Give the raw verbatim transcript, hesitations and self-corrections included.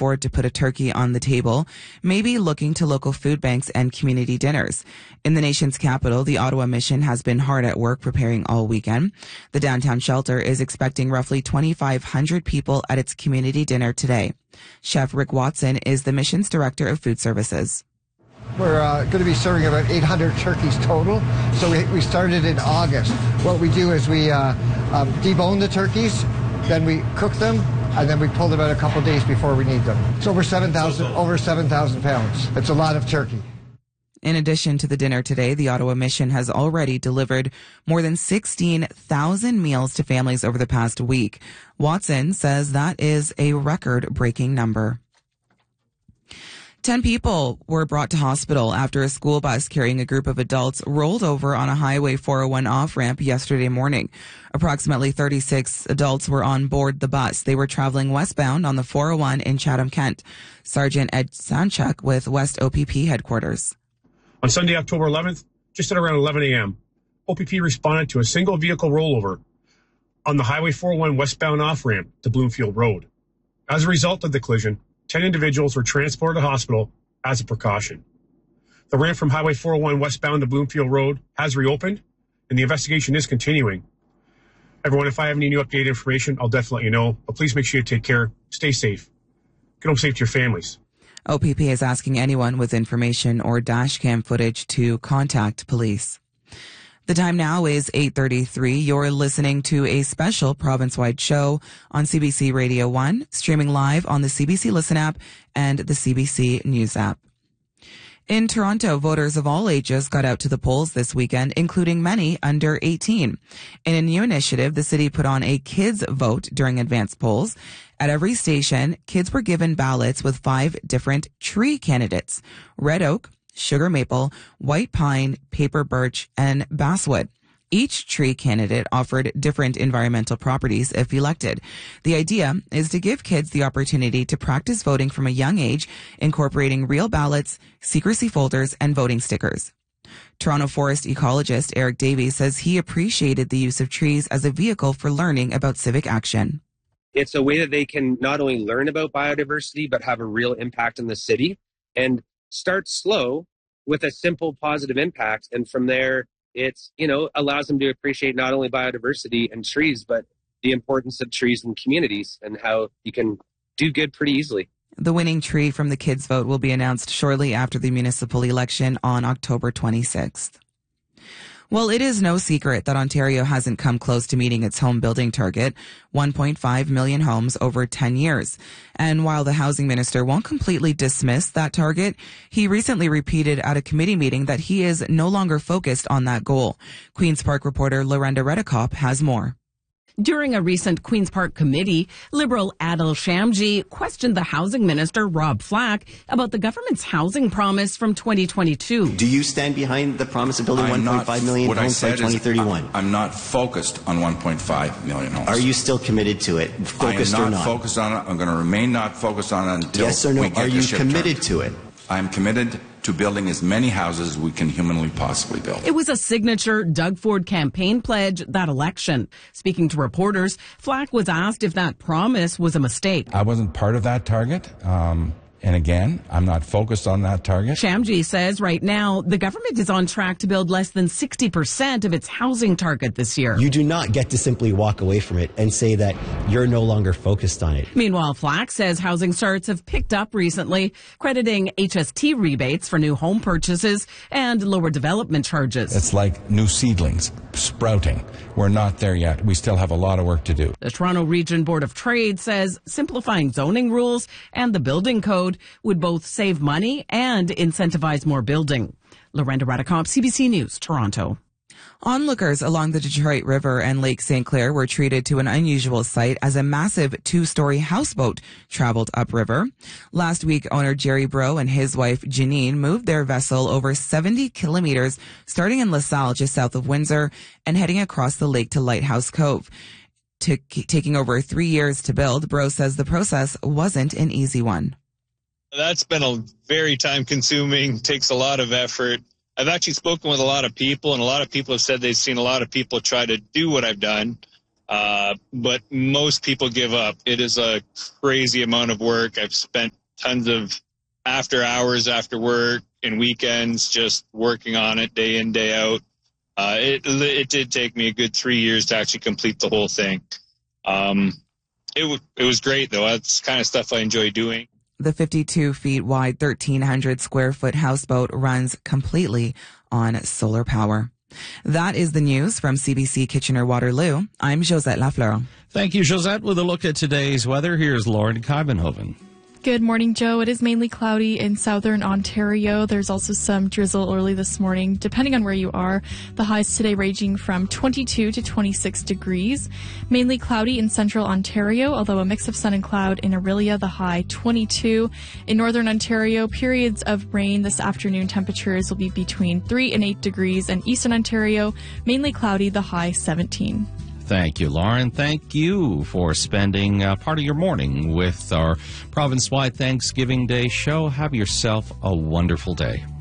afford to put a turkey on the table may be looking to local food banks and community dinners. In the nation's capital, the Ottawa Mission has been hard at work preparing all weekend. The downtown shelter is expecting roughly twenty-five hundred people at its community dinner today. Chef Rick Watson is the mission's director of food services. We're uh, going to be serving about eight hundred turkeys total. So we, we started in August. What we do is we uh, um, debone the turkeys, then we cook them, and then we pull them out a couple days before we need them. It's over seven thousand, over seven thousand pounds. It's a lot of turkey. In addition to the dinner today, the Ottawa Mission has already delivered more than sixteen thousand meals to families over the past week. Watson says that is a record-breaking number. Ten people were brought to hospital after a school bus carrying a group of adults rolled over on a Highway four oh one off-ramp yesterday morning. Approximately thirty-six adults were on board the bus. They were traveling westbound on the four oh one in Chatham, Kent. Sergeant Ed Sanchuk with West O P P headquarters. On Sunday, October eleventh, just at around eleven a.m., O P P responded to a single vehicle rollover on the Highway four oh one westbound off-ramp to Bloomfield Road. As a result of the collision, ten individuals were transported to hospital as a precaution. The ramp from Highway four oh one westbound to Bloomfield Road has reopened, and the investigation is continuing. Everyone, if I have any new updated information, I'll definitely let you know. But please make sure you take care, stay safe, get home safe to your families. O P P is asking anyone with information or dash cam footage to contact police. The time now is eight thirty-three. You're listening to a special province-wide show on C B C Radio one, streaming live on the C B C Listen app and the C B C News app. In Toronto, voters of all ages got out to the polls this weekend, including many under eighteen. In a new initiative, the city put on a kids vote during advanced polls. At every station, kids were given ballots with five different tree candidates: red oak, sugar maple, white pine, paper birch, and basswood. Each tree candidate offered different environmental properties if elected. The idea is to give kids the opportunity to practice voting from a young age, incorporating real ballots, secrecy folders, and voting stickers. Toronto forest ecologist Eric Davies says he appreciated the use of trees as a vehicle for learning about civic action. It's a way that they can not only learn about biodiversity, but have a real impact in the city, and start slow with a simple positive impact. And from there, it's, you know, allows them to appreciate not only biodiversity and trees, but the importance of trees in communities and how you can do good pretty easily. The winning tree from the kids' vote will be announced shortly after the municipal election on October twenty-sixth. Well, it is no secret that Ontario hasn't come close to meeting its home building target, one point five million homes over ten years. And while the housing minister won't completely dismiss that target, he recently repeated at a committee meeting that he is no longer focused on that goal. Queen's Park reporter Lorenda Redekop has more. During a recent Queen's Park committee, Liberal Adil Shamji questioned the housing minister, Rob Flack, about the government's housing promise from twenty twenty-two. Do you stand behind the promise of building one point five million homes by twenty thirty-one? I'm not focused on one point five million homes. Are you still committed to it, focused or not? or not? I am not focused on it. I'm going to remain not focused on it until yes or no? we get Are you committed turned. to it? I'm committed to building as many houses as we can humanly possibly build. It was a signature Doug Ford campaign pledge that election. Speaking to reporters, Flack was asked if that promise was a mistake. I wasn't part of that target. Um, and again, I'm not focused on that target. Shamji says right now the government is on track to build less than sixty percent of its housing target this year. You do not get to simply walk away from it and say that you're no longer focused on it. Meanwhile, Flack says housing starts have picked up recently, crediting H S T rebates for new home purchases and lower development charges. It's like new seedlings sprouting. We're not there yet. We still have a lot of work to do. The Toronto Region Board of Trade says simplifying zoning rules and the building code would both save money and incentivize more building. Lorenda Redekop, C B C News, Toronto. Onlookers along the Detroit River and Lake Saint Clair were treated to an unusual sight as a massive two-story houseboat traveled upriver. Last week, owner Jerry Bro and his wife Janine moved their vessel over seventy kilometers, starting in LaSalle just south of Windsor and heading across the lake to Lighthouse Cove. To, taking over three years to build, Bro says the process wasn't an easy one. That's been a very time-consuming, takes a lot of effort. I've actually spoken with a lot of people, and a lot of people have said they've seen a lot of people try to do what I've done, Uh, but most people give up. It is a crazy amount of work. I've spent tons of after hours after work and weekends just working on it day in, day out. Uh, it, it did take me a good three years to actually complete the whole thing. Um, it, w- it was great, though. That's the kind of stuff I enjoy doing. The fifty-two feet wide, thirteen hundred square foot houseboat runs completely on solar power. That is the news from C B C Kitchener-Waterloo. I'm Josette Lafleur. Thank you, Josette. With a look at today's weather, here's Lauren Kiebenhoven. Good morning, Joe. It is mainly cloudy in southern Ontario. There's also some drizzle early this morning, depending on where you are. The highs today ranging from twenty-two to twenty-six degrees. Mainly cloudy in central Ontario, although a mix of sun and cloud in Orillia, the high twenty-two. In northern Ontario, periods of rain this afternoon. Temperatures will be between three and eight degrees. And eastern Ontario, mainly cloudy, the high seventeen. Thank you, Lauren. Thank you for spending uh, part of your morning with our province-wide Thanksgiving Day show. Have yourself a wonderful day.